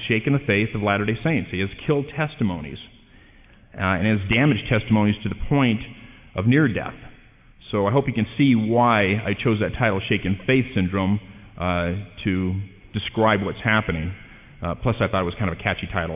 shaken the faith of Latter-day Saints. He has killed testimonies and has damaged testimonies to the point of near death. So I hope you can see why I chose that title, Shaken Faith Syndrome, to describe what's happening. Plus, I thought it was kind of a catchy title.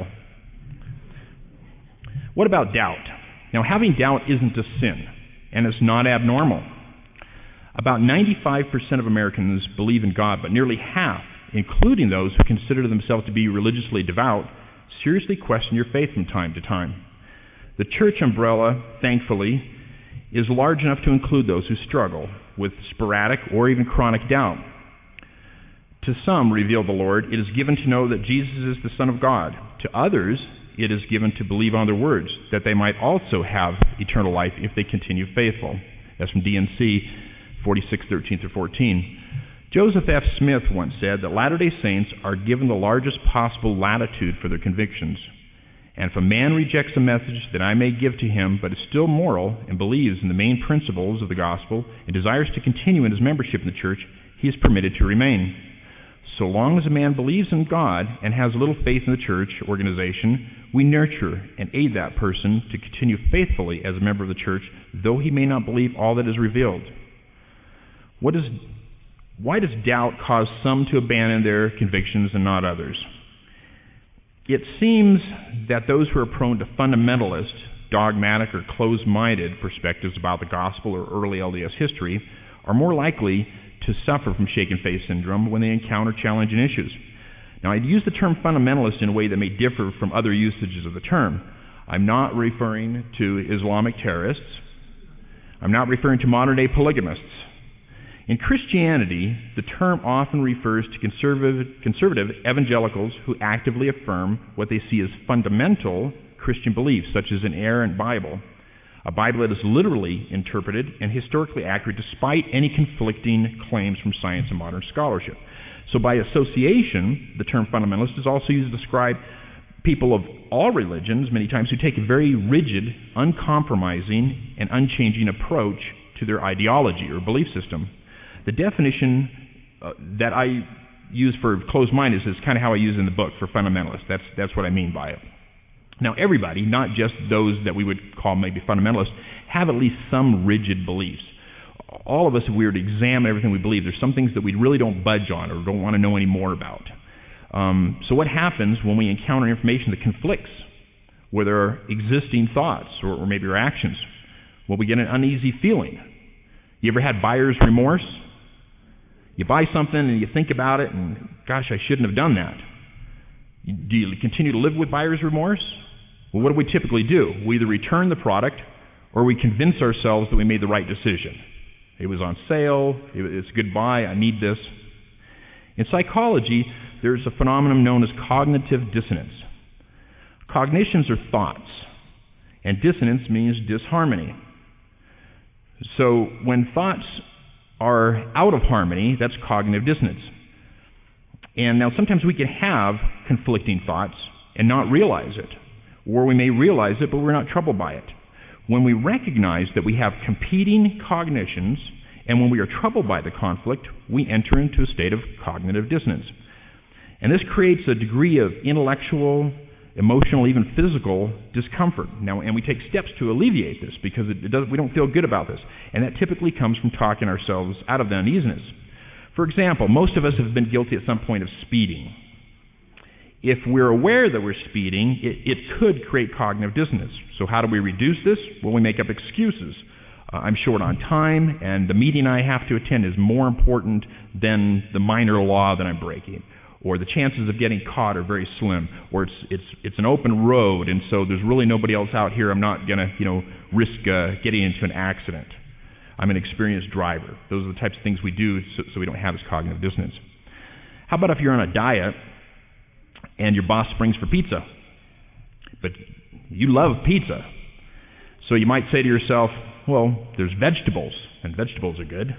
What about doubt? Now, having doubt isn't a sin, and it's not abnormal. About 95% of Americans believe in God, but nearly half, including those who consider themselves to be religiously devout, seriously question your faith from time to time. The church umbrella, thankfully, is large enough to include those who struggle with sporadic or even chronic doubt. To some, revealed the Lord, it is given to know that Jesus is the Son of God. To others, it is given to believe on their words, that they might also have eternal life if they continue faithful. That's from D&C 46:13-14. Joseph F. Smith once said that Latter-day Saints are given the largest possible latitude for their convictions. And if a man rejects a message that I may give to him, but is still moral and believes in the main principles of the gospel and desires to continue in his membership in the church, he is permitted to remain. So long as a man believes in God and has little faith in the church organization, we nurture and aid that person to continue faithfully as a member of the church, though he may not believe all that is revealed. Why does doubt cause some to abandon their convictions and not others? It seems that those who are prone to fundamentalist, dogmatic, or closed-minded perspectives about the gospel or early LDS history are more likely to suffer from shaken faith syndrome when they encounter challenging issues. Now, I'd use the term fundamentalist in a way that may differ from other usages of the term. I'm not referring to Islamic terrorists. I'm not referring to modern-day polygamists. In Christianity, the term often refers to conservative evangelicals who actively affirm what they see as fundamental Christian beliefs, such as an inerrant Bible, a Bible that is literally interpreted and historically accurate despite any conflicting claims from science and modern scholarship. So by association, the term fundamentalist is also used to describe people of all religions, many times, who take a very rigid, uncompromising, and unchanging approach to their ideology or belief system. The definition that I use for closed-minded is kind of how I use in the book for fundamentalist. That's what I mean by it. Now, everybody, not just those that we would call maybe fundamentalists, have at least some rigid beliefs. All of us, if we were to examine everything we believe, there's some things that we really don't budge on or don't want to know any more about. So what happens when we encounter information that conflicts with our existing thoughts or maybe our actions? Well, we get an uneasy feeling. You ever had buyer's remorse? You buy something and you think about it and, gosh, I shouldn't have done that. Do you continue to live with buyer's remorse? Well, what do we typically do? We either return the product or we convince ourselves that we made the right decision. It was on sale, it's a good buy, I need this. In psychology, there's a phenomenon known as cognitive dissonance. Cognitions are thoughts, and dissonance means disharmony. So when thoughts are out of harmony, that's cognitive dissonance. And now sometimes we can have conflicting thoughts and not realize it. Or we may realize it, but we're not troubled by it. When we recognize that we have competing cognitions, and when we are troubled by the conflict, we enter into a state of cognitive dissonance. And this creates a degree of intellectual, emotional, even physical discomfort. Now, and we take steps to alleviate this because we don't feel good about this. And that typically comes from talking ourselves out of the uneasiness. For example, most of us have been guilty at some point of speeding. If we're aware that we're speeding, it could create cognitive dissonance. So how do we reduce this? Well, we make up excuses. I'm short on time, and the meeting I have to attend is more important than the minor law that I'm breaking. Or the chances of getting caught are very slim. Or it's an open road, and so there's really nobody else out here. I'm not going to risk getting into an accident. I'm an experienced driver. Those are the types of things we do so we don't have this cognitive dissonance. How about if you're on a diet and your boss springs for pizza? But you love pizza. So you might say to yourself, well, there's vegetables, and vegetables are good.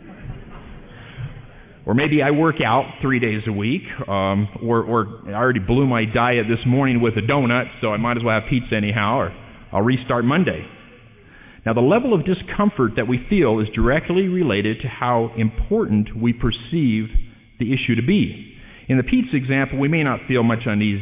Or maybe I work out 3 days a week, or I already blew my diet this morning with a donut, so I might as well have pizza anyhow, or I'll restart Monday. Now, the level of discomfort that we feel is directly related to how important we perceive the issue to be. In the pizza example, we may not feel much unease